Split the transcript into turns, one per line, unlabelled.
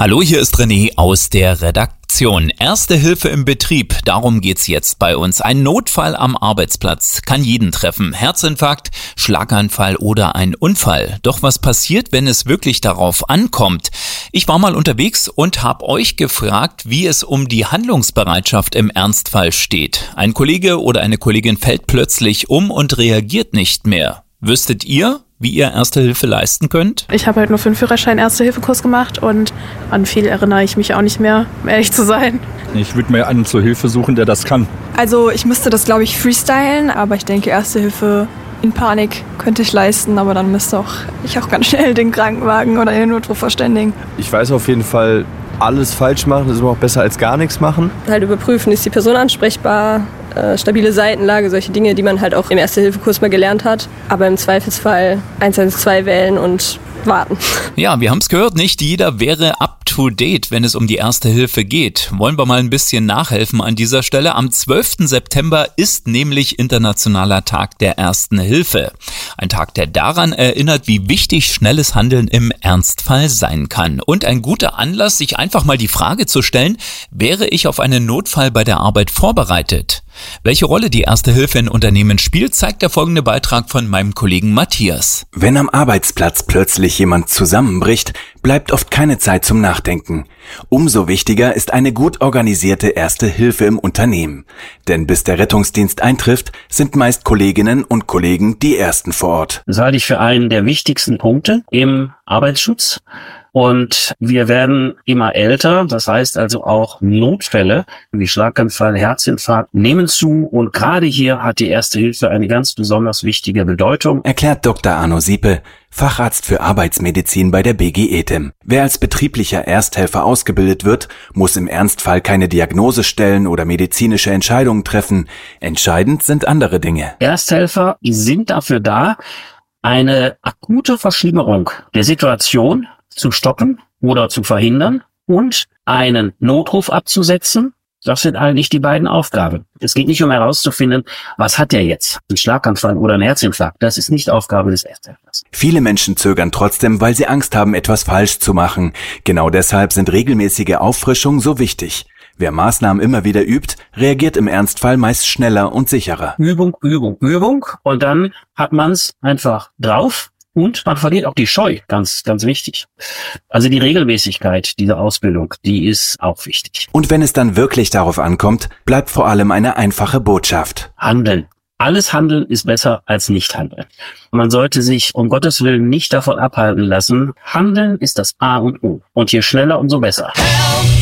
Hallo, hier ist René aus der Redaktion. Erste Hilfe im Betrieb, darum geht's jetzt bei uns. Ein Notfall am Arbeitsplatz kann jeden treffen. Herzinfarkt, Schlaganfall oder ein Unfall. Doch was passiert, wenn es wirklich darauf ankommt? Ich war mal unterwegs und habe euch gefragt, wie es um die Handlungsbereitschaft im Ernstfall steht. Ein Kollege oder eine Kollegin fällt plötzlich um und reagiert nicht mehr. Wüsstet ihr, wie ihr Erste Hilfe leisten könnt?
Ich habe halt nur für den Führerschein Erste-Hilfe-Kurs gemacht und an viel erinnere ich mich auch nicht mehr, um ehrlich zu sein.
Ich würde mir einen zur Hilfe suchen, der das kann.
Also ich müsste das, glaube ich, freestylen, aber ich denke, Erste Hilfe in Panik könnte ich leisten, aber dann müsste ich auch ganz schnell den Krankenwagen oder den Notruf verständigen.
Ich weiß auf jeden Fall, alles falsch machen ist immer noch besser als gar nichts machen.
Halt überprüfen, ist die Person ansprechbar, stabile Seitenlage, solche Dinge, die man halt auch im Erste-Hilfe-Kurs mal gelernt hat. Aber im Zweifelsfall 112 wählen und warten.
Ja, wir haben es gehört, nicht jeder wäre up to date, wenn es um die Erste Hilfe geht. Wollen wir mal ein bisschen nachhelfen an dieser Stelle. Am 12. September ist nämlich Internationaler Tag der Ersten Hilfe. Ein Tag, der daran erinnert, wie wichtig schnelles Handeln im Ernstfall sein kann. Und ein guter Anlass, sich einfach mal die Frage zu stellen, wäre ich auf einen Notfall bei der Arbeit vorbereitet? Welche Rolle die Erste Hilfe in Unternehmen spielt, zeigt der folgende Beitrag von meinem Kollegen Matthias.
Wenn am Arbeitsplatz plötzlich jemand zusammenbricht, bleibt oft keine Zeit zum Nachdenken. Umso wichtiger ist eine gut organisierte Erste Hilfe im Unternehmen. Denn bis der Rettungsdienst eintrifft, sind meist Kolleginnen und Kollegen die Ersten vor Ort.
Das halte ich für einen der wichtigsten Punkte im Arbeitsschutz. Und wir werden immer älter, das heißt also auch Notfälle wie Schlaganfall, Herzinfarkt nehmen zu und gerade hier hat die Erste Hilfe eine ganz besonders wichtige Bedeutung.
Erklärt Dr. Arno Siepe, Facharzt für Arbeitsmedizin bei der BG ETEM. Wer als betrieblicher Ersthelfer ausgebildet wird, muss im Ernstfall keine Diagnose stellen oder medizinische Entscheidungen treffen. Entscheidend sind andere Dinge.
Ersthelfer sind dafür da, eine akute Verschlimmerung der Situation zu stoppen oder zu verhindern und einen Notruf abzusetzen. Das sind eigentlich die beiden Aufgaben. Es geht nicht um herauszufinden, was hat der jetzt? Ein Schlaganfall oder ein Herzinfarkt. Das ist nicht Aufgabe des Ersthelfers.
Viele Menschen zögern trotzdem, weil sie Angst haben, etwas falsch zu machen. Genau deshalb sind regelmäßige Auffrischungen so wichtig. Wer Maßnahmen immer wieder übt, reagiert im Ernstfall meist schneller und sicherer.
Übung, Übung, Übung. Und dann hat man es einfach drauf. Und man verliert auch die Scheu, ganz, ganz wichtig. Also die Regelmäßigkeit dieser Ausbildung, die ist auch wichtig.
Und wenn es dann wirklich darauf ankommt, bleibt vor allem eine einfache Botschaft.
Handeln. Alles Handeln ist besser als nicht handeln. Man sollte sich um Gottes Willen nicht davon abhalten lassen. Handeln ist das A und O. Und je schneller, umso besser.